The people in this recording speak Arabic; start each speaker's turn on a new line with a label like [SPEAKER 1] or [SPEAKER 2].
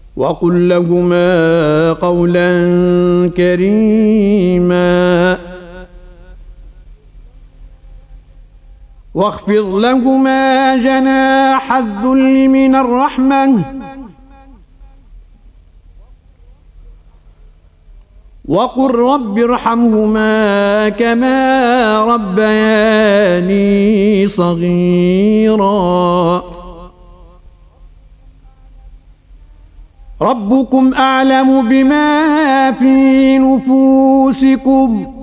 [SPEAKER 1] وقل لهما قولا كريما واخفض لهما جناح الذل من الرحمة وقل رب ارحمهما كما ربياني صغيرا ربكم أعلم بما في نفوسكم